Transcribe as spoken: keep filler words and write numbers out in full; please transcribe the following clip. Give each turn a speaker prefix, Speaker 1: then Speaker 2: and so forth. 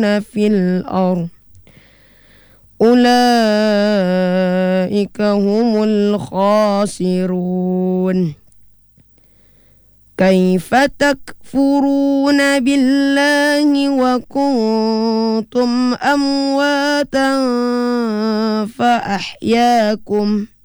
Speaker 1: في الأرض أولئك هم الخاسرون كيف تكفرون بالله وكنتم أمواتا فأحياكم